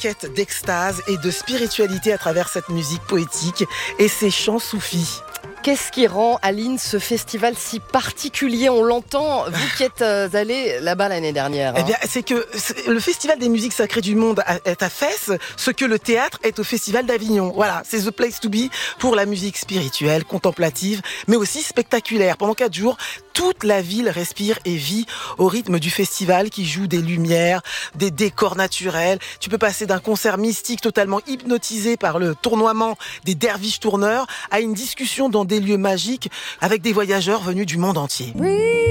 quête d'extase et de spiritualité à travers cette musique poétique et ces chants soufis. Qu'est-ce qui rend, Aline, ce festival si particulier? On l'entend, vous qui êtes allé là-bas l'année dernière. Eh bien, c'est que le Festival des musiques sacrées du monde est à Fès, ce que le théâtre est au Festival d'Avignon. Voilà, c'est the place to be pour la musique spirituelle, contemplative, mais aussi spectaculaire. Pendant 4 jours, toute la ville respire et vit au rythme du festival qui joue des lumières, des décors naturels. Tu peux passer d'un concert mystique totalement hypnotisé par le tournoiement des derviches tourneurs à une discussion dans des lieux magiques avec des voyageurs venus du monde entier.